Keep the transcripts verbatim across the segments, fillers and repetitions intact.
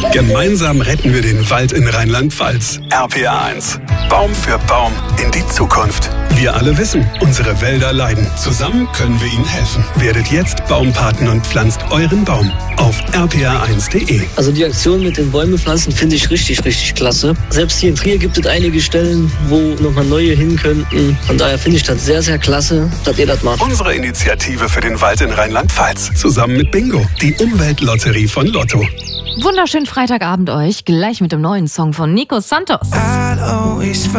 Gemeinsam retten wir den Wald in Rheinland-Pfalz. R P R eins. Baum für Baum in die Zukunft. Wir alle wissen, unsere Wälder leiden. Zusammen können wir ihnen helfen. Werdet jetzt Baumpaten und pflanzt euren Baum auf r p r eins punkt d e. Also die Aktion mit den Bäume pflanzen finde ich richtig, richtig klasse. Selbst hier in Trier gibt es einige Stellen, wo nochmal neue hin könnten. Von daher finde ich das sehr, sehr klasse, dass ihr das macht. Unsere Initiative für den Wald in Rheinland-Pfalz. Zusammen mit Bingo, die Umweltlotterie von Lotto. Wunderschönen Freitagabend euch, gleich mit dem neuen Song von Nico Santos. Er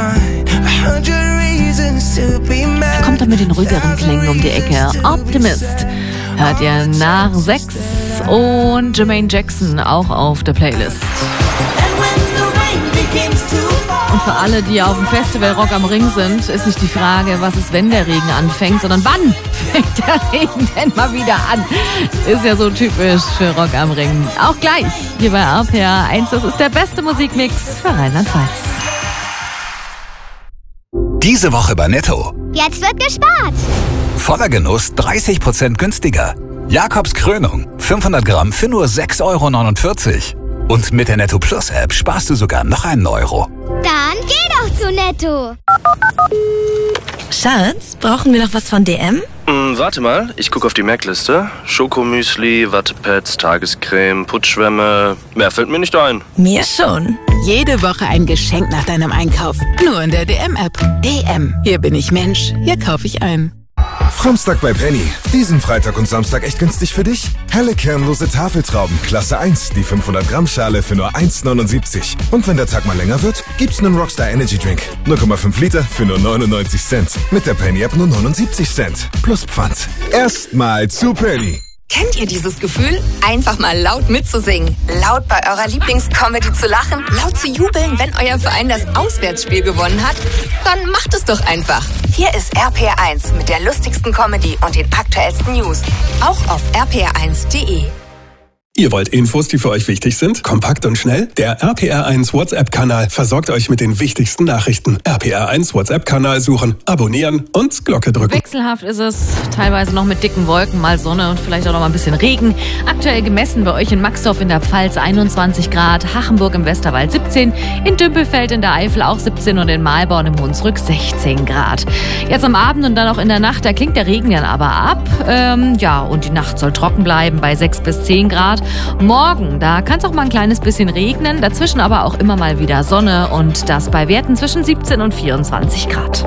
kommt dann mit den ruhigeren Klängen um die Ecke. Optimist hört ihr nach sechs und Jermaine Jackson auch auf der Playlist. Und für alle, die auf dem Festival Rock am Ring sind, ist nicht die Frage, was ist, wenn der Regen anfängt, sondern wann fängt der Regen denn mal wieder an? Ist ja so typisch für Rock am Ring. Auch gleich hier bei R P R eins, das ist der beste Musikmix für Rheinland-Pfalz. Diese Woche bei Netto. Jetzt wird gespart. Voller Genuss dreißig Prozent günstiger. Jakobs Krönung, fünfhundert Gramm für nur sechs Euro neunundvierzig. Und mit der Netto Plus App sparst du sogar noch einen Euro. Dann geh doch zu Netto. Schatz, brauchen wir noch was von D M? Hm, warte mal, ich gucke auf die Merkliste. Schokomüsli, Wattepads, Tagescreme, Putzschwämme. Mehr fällt mir nicht ein. Mir schon. Jede Woche ein Geschenk nach deinem Einkauf. Nur in der D M-App. D M. Hier bin ich Mensch. Hier kaufe ich ein. Framstag bei Penny. Diesen Freitag und Samstag echt günstig für dich? Helle kernlose Tafeltrauben, Klasse eins, die fünfhundert Gramm Schale für nur eins neunundsiebzig. Und wenn der Tag mal länger wird, gibt's einen Rockstar Energy Drink. null Komma fünf Liter für nur neunundneunzig Cent. Mit der Penny App nur neunundsiebzig Cent. Plus Pfand. Erstmal zu Penny. Kennt ihr dieses Gefühl? Einfach mal laut mitzusingen. Laut bei eurer Lieblingscomedy zu lachen. Laut zu jubeln, wenn euer Verein das Auswärtsspiel gewonnen hat. Dann macht es doch einfach. Hier ist R P R eins mit der lustigsten Comedy und den aktuellsten News. Auch auf r p r eins punkt d e. Ihr wollt Infos, die für euch wichtig sind? Kompakt und schnell? Der R P R eins WhatsApp-Kanal versorgt euch mit den wichtigsten Nachrichten. R P R eins WhatsApp-Kanal suchen, abonnieren und Glocke drücken. Wechselhaft ist es, teilweise noch mit dicken Wolken, mal Sonne und vielleicht auch noch mal ein bisschen Regen. Aktuell gemessen bei euch in Maxdorf in der Pfalz einundzwanzig Grad, Hachenburg im Westerwald siebzehn, in Dümpelfeld in der Eifel auch siebzehn und in Mahlborn im Hunsrück sechzehn Grad. Jetzt am Abend und dann auch in der Nacht, da klingt der Regen dann aber ab. Ähm, ja, und die Nacht soll trocken bleiben bei sechs bis zehn Grad. Morgen, da kann es auch mal ein kleines bisschen regnen, dazwischen aber auch immer mal wieder Sonne und das bei Werten zwischen siebzehn und vierundzwanzig Grad.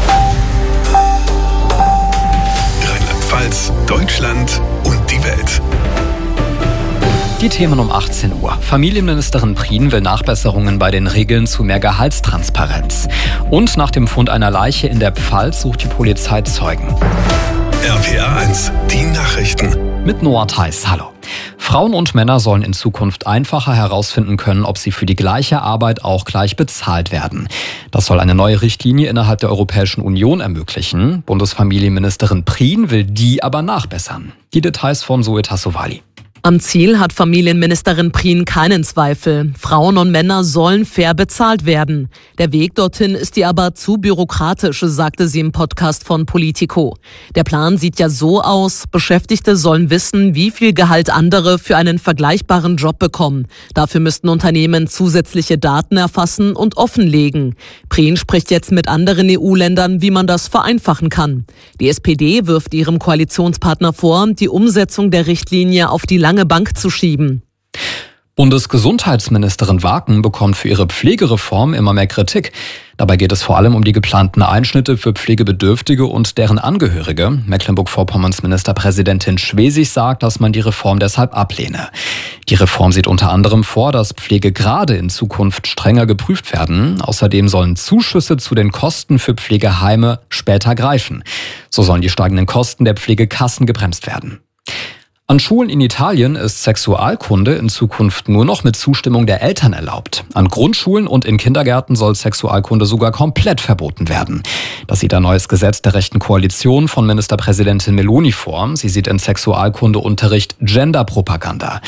Rheinland-Pfalz, Deutschland und die Welt. Die Themen um achtzehn Uhr. Familienministerin Prien will Nachbesserungen bei den Regeln zu mehr Gehaltstransparenz. Und nach dem Fund einer Leiche in der Pfalz sucht die Polizei Zeugen. R P R eins, die Nachrichten. Mit Noah Theis, hallo. Frauen und Männer sollen in Zukunft einfacher herausfinden können, ob sie für die gleiche Arbeit auch gleich bezahlt werden. Das soll eine neue Richtlinie innerhalb der Europäischen Union ermöglichen. Bundesfamilienministerin Prien will die aber nachbessern. Die Details von Zoe Tassovali. Am Ziel hat Familienministerin Prien keinen Zweifel. Frauen und Männer sollen fair bezahlt werden. Der Weg dorthin ist ihr aber zu bürokratisch, sagte sie im Podcast von Politico. Der Plan sieht ja so aus, Beschäftigte sollen wissen, wie viel Gehalt andere für einen vergleichbaren Job bekommen. Dafür müssten Unternehmen zusätzliche Daten erfassen und offenlegen. Prien spricht jetzt mit anderen E U-Ländern, wie man das vereinfachen kann. Die S P D wirft ihrem Koalitionspartner vor, die Umsetzung der Richtlinie auf die lange Bank zu schieben. Bundesgesundheitsministerin Waken bekommt für ihre Pflegereform immer mehr Kritik. Dabei geht es vor allem um die geplanten Einschnitte für Pflegebedürftige und deren Angehörige. Mecklenburg-Vorpommerns Ministerpräsidentin Schwesig sagt, dass man die Reform deshalb ablehne. Die Reform sieht unter anderem vor, dass Pflegegrade in Zukunft strenger geprüft werden. Außerdem sollen Zuschüsse zu den Kosten für Pflegeheime später greifen. So sollen die steigenden Kosten der Pflegekassen gebremst werden. An Schulen in Italien ist Sexualkunde in Zukunft nur noch mit Zustimmung der Eltern erlaubt. An Grundschulen und in Kindergärten soll Sexualkunde sogar komplett verboten werden. Das sieht ein neues Gesetz der rechten Koalition von Ministerpräsidentin Meloni vor. Sie sieht in Sexualkundeunterricht Genderpropaganda.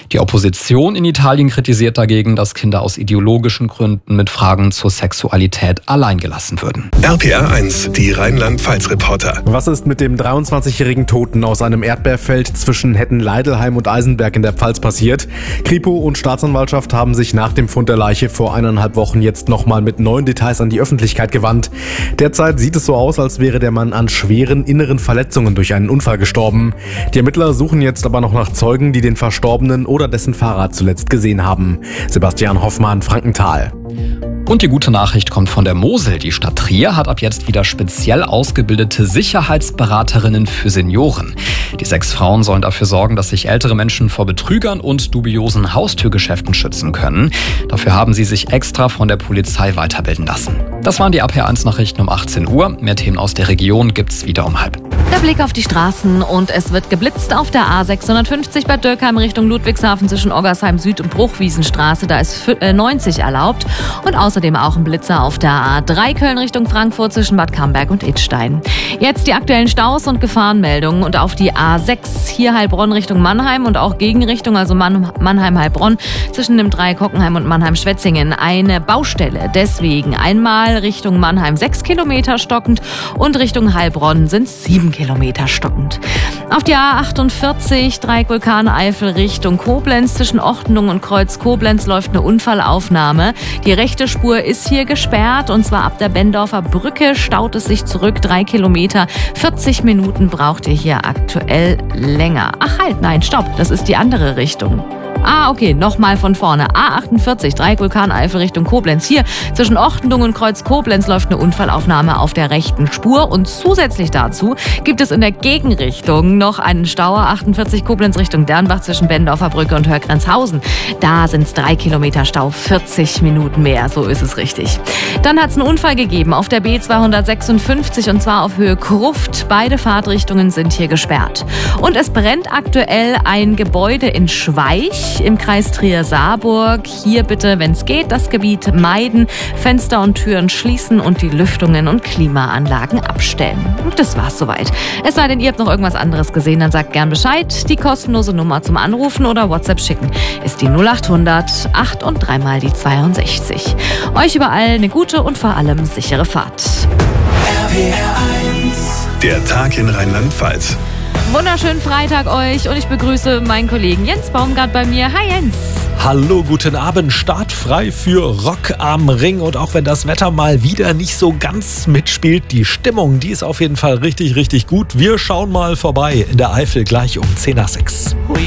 Die Opposition in Italien kritisiert dagegen, dass Kinder aus ideologischen Gründen mit Fragen zur Sexualität allein gelassen würden. R P R eins, die Rheinland-Pfalz-Reporter. Was ist mit dem dreiundzwanzigjährigen Toten aus einem Erdbeerfeld zwischen Hetten-Leidelheim und Eisenberg in der Pfalz passiert? Kripo und Staatsanwaltschaft haben sich nach dem Fund der Leiche vor eineinhalb Wochen jetzt nochmal mit neuen Details an die Öffentlichkeit gewandt. Derzeit sieht es so aus, als wäre der Mann an schweren inneren Verletzungen durch einen Unfall gestorben. Die Ermittler suchen jetzt aber noch nach Zeugen, die den Verstorbenen oder dessen Fahrrad zuletzt gesehen haben. Sebastian Hoffmann, Frankenthal. Und die gute Nachricht kommt von der Mosel. Die Stadt Trier hat ab jetzt wieder speziell ausgebildete Sicherheitsberaterinnen für Senioren. Die sechs Frauen sollen dafür sorgen, dass sich ältere Menschen vor Betrügern und dubiosen Haustürgeschäften schützen können. Dafür haben sie sich extra von der Polizei weiterbilden lassen. Das waren die R P R eins Nachrichten um achtzehn Uhr. Mehr Themen aus der Region gibt's wieder um halb. Der Blick auf die Straßen und es wird geblitzt auf der A sechshundertfünfzig bei Dürkheim Richtung Ludwigshafen zwischen Oggersheim Süd und Bruchwiesenstraße. Da ist neunzig erlaubt und außerdem auch ein Blitzer auf der A drei Köln Richtung Frankfurt zwischen Bad Camberg und Idstein. Jetzt die aktuellen Staus und Gefahrenmeldungen und auf die A sechs hier Heilbronn Richtung Mannheim und auch Gegenrichtung, also Mannheim-Heilbronn zwischen dem Dreieck Hockenheim und Mannheim-Schwetzingen. Eine Baustelle, deswegen einmal Richtung Mannheim sechs Kilometer stockend und Richtung Heilbronn sind es sieben Kilometer stockend. Auf die A achtundvierzig Dreieck Vulkaneifel Richtung Koblenz zwischen Ortenung und Kreuz Koblenz läuft eine Unfallaufnahme. Die rechte Spur ist hier gesperrt und zwar ab der Bendorfer Brücke staut es sich zurück, drei Kilometer. vierzig Minuten braucht ihr hier aktuell länger. Ach halt, nein, stopp, das ist die andere Richtung. Ah, okay, nochmal von vorne. A achtundvierzig, Dreieck Vulkaneifel Richtung Koblenz. Hier zwischen Ortendung und Kreuz Koblenz läuft eine Unfallaufnahme auf der rechten Spur. Und zusätzlich dazu gibt es in der Gegenrichtung noch einen Stau. A achtundvierzig Koblenz Richtung Dernbach zwischen Bendorfer Brücke und Hörgrenzhausen. Da sind es drei Kilometer Stau, vierzig Minuten mehr. So ist es richtig. Dann hat es einen Unfall gegeben auf der B zweihundertsechsundfünfzig und zwar auf Höhe Gruft. Beide Fahrtrichtungen sind hier gesperrt. Und es brennt aktuell ein Gebäude in Schweich im Kreis Trier-Saarburg. Hier bitte, wenn es geht, das Gebiet meiden, Fenster und Türen schließen und die Lüftungen und Klimaanlagen abstellen. Und das war's soweit. Es sei denn, ihr habt noch irgendwas anderes gesehen, dann sagt gern Bescheid. Die kostenlose Nummer zum Anrufen oder WhatsApp schicken ist die null acht hundert acht und dreimal die zweiundsechzig. Euch überall eine gute und vor allem sichere Fahrt. R P R eins. Der Tag in Rheinland-Pfalz. Wunderschönen Freitag euch und ich begrüße meinen Kollegen Jens Baumgart bei mir. Hi Jens. Hallo, guten Abend. Startfrei für Rock am Ring. Und auch wenn das Wetter mal wieder nicht so ganz mitspielt, die Stimmung, die ist auf jeden Fall richtig, richtig gut. Wir schauen mal vorbei in der Eifel gleich um zehn nach sechs.